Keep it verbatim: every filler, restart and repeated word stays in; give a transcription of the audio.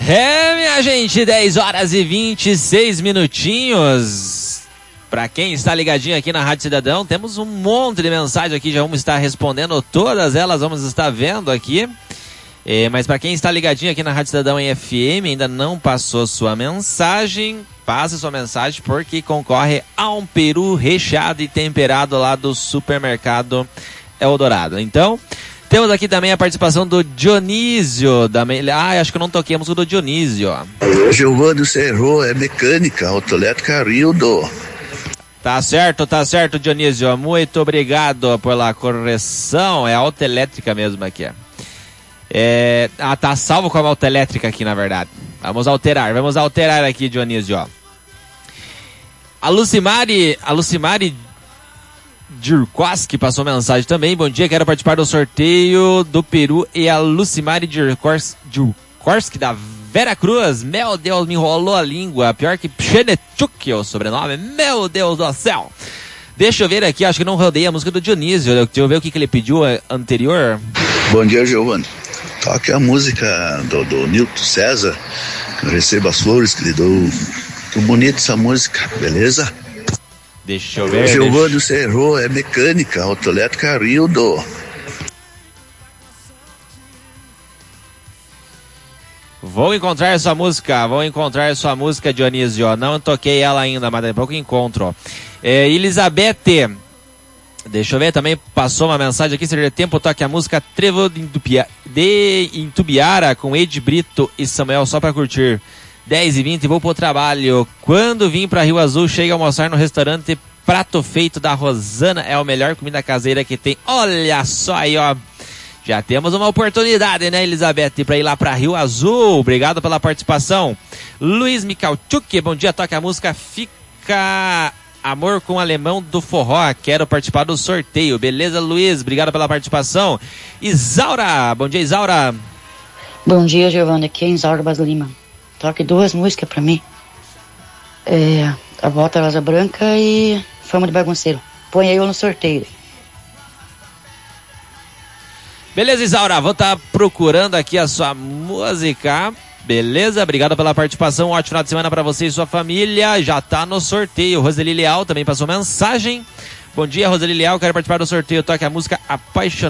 É, minha gente, dez horas e vinte e seis minutinhos. Pra quem está ligadinho aqui na Rádio Cidadão, temos um monte de mensagens aqui, já vamos estar respondendo todas elas, vamos estar vendo aqui. É, mas para quem está ligadinho aqui na Rádio Cidadão em F M, ainda não passou sua mensagem, passe sua mensagem porque concorre a um peru recheado e temperado lá do supermercado Eldorado. Então, temos aqui também a participação do Dionísio. Da... Ah, acho que eu não toquei a música do Dionísio. Giovanni, você errou, é mecânica, autoelétrica Rildo. Tá certo, tá certo, Dionísio. Muito obrigado pela correção. É autoelétrica mesmo aqui. É... Ah, tá salvo com a autoelétrica aqui, na verdade. Vamos alterar, vamos alterar aqui, Dionísio. Ó. A Lucimari, a Lucimari Dirkoski passou mensagem também. Bom dia, quero participar do sorteio do Peru. E a Lucimari Dirkoski da Vera Cruz. Meu Deus, me enrolou a língua. Pior que Pchenechuk, o sobrenome. Meu Deus do céu. Deixa eu ver aqui, acho que não rodei a música do Dionísio. Deixa eu ver o que, que ele pediu anterior. Bom dia, Giovanni. Toque a música do, do Nilton César. Eu recebo as flores que lhe dou. Muito bonita essa música, beleza? Deixa eu ver. Giovanni, deixa... você errou, é mecânica, autoelétrica Rildo. Vou encontrar sua música, vou encontrar sua música, Dionísio. Não toquei ela ainda, mas daqui a pouco encontro. É, Elizabeth, deixa eu ver, também passou uma mensagem aqui, se der tempo, toque a música Trevo de, Intupia, de Intubiara com Ed Brito e Samuel só pra curtir. dez e vinte, vou pro trabalho. Quando vim pra Rio Azul, chega a almoçar no restaurante Prato Feito da Rosana. É a melhor comida caseira que tem. Olha só aí, ó. Já temos uma oportunidade, né, Elizabeth, pra ir lá pra Rio Azul. Obrigado pela participação. Luiz Michalchuk, bom dia, toca a música Fica Amor com Alemão do Forró. Quero participar do sorteio. Beleza, Luiz? Obrigado pela participação. Isaura, bom dia, Isaura. Bom dia, Giovanni. Aqui é Isaura Bas Lima. Toque duas músicas pra mim. É, A Volta à Rosa Branca e Fama de Bagunceiro. Põe aí eu no sorteio. Beleza, Isaura, vou estar tá procurando aqui a sua música. Beleza, obrigado pela participação. Um ótimo final de semana para você e sua família. Já tá no sorteio. Roseli Leal também passou mensagem. Bom dia, Roseli Leal, quero participar do sorteio. Toque a música Apaixonado.